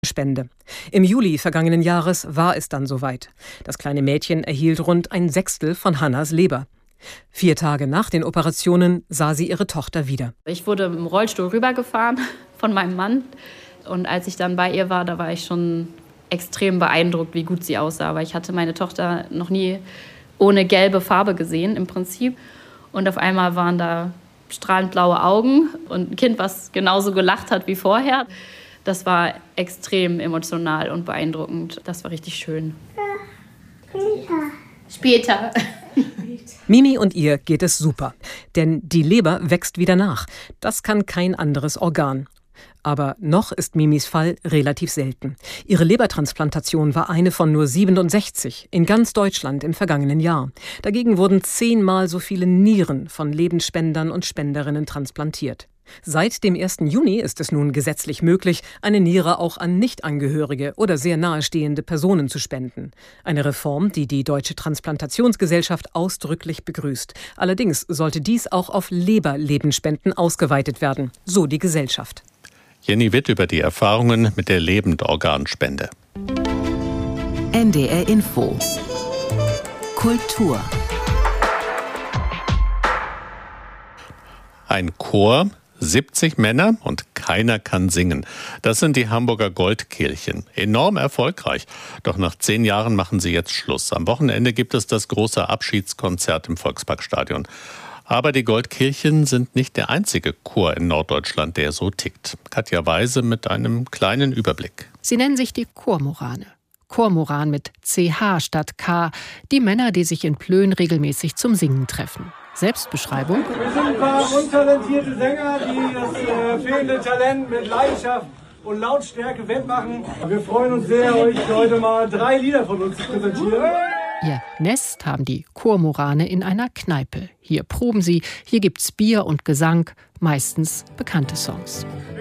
Spende. Im Juli vergangenen Jahres war es dann soweit. Das kleine Mädchen erhielt rund 1/6 von Hannas Leber. 4 Tage nach den Operationen sah sie ihre Tochter wieder. Ich wurde im Rollstuhl rübergefahren von meinem Mann. Und als ich dann bei ihr war, da war ich schon extrem beeindruckt, wie gut sie aussah. Weil ich hatte meine Tochter noch nie ohne gelbe Farbe gesehen im Prinzip. Und auf einmal waren da strahlend blaue Augen und ein Kind, was genauso gelacht hat wie vorher. Das war extrem emotional und beeindruckend. Das war richtig schön. Später. Mimi und ihr geht es super. Denn die Leber wächst wieder nach. Das kann kein anderes Organ. Aber noch ist Mimis Fall relativ selten. Ihre Lebertransplantation war eine von nur 67 in ganz Deutschland im vergangenen Jahr. Dagegen wurden 10-mal so viele Nieren von Lebensspendern und Spenderinnen transplantiert. Seit dem 1. Juni ist es nun gesetzlich möglich, eine Niere auch an Nichtangehörige oder sehr nahestehende Personen zu spenden. Eine Reform, die die Deutsche Transplantationsgesellschaft ausdrücklich begrüßt. Allerdings sollte dies auch auf Leberlebenspenden ausgeweitet werden, so die Gesellschaft. Jenny Witt über die Erfahrungen mit der Lebendorganspende. NDR Info. Kultur. Ein Chor, 70 Männer und keiner kann singen. Das sind die Hamburger Goldkehlchen. Enorm erfolgreich. Doch nach 10 Jahren machen sie jetzt Schluss. Am Wochenende gibt es das große Abschiedskonzert im Volksparkstadion. Aber die Goldkehlchen sind nicht der einzige Chor in Norddeutschland, der so tickt. Katja Weise mit einem kleinen Überblick. Sie nennen sich die Chormorane. Chormoran mit CH statt K. Die Männer, die sich in Plön regelmäßig zum Singen treffen. Selbstbeschreibung: Wir sind ein paar untalentierte Sänger, die das fehlende Talent mit Leidenschaft und Lautstärke wettmachen. Wir freuen uns sehr, euch heute mal 3 Lieder von uns zu präsentieren. Ihr Nest haben die Chormorane in einer Kneipe. Hier proben sie, hier gibt's Bier und Gesang, meistens bekannte Songs.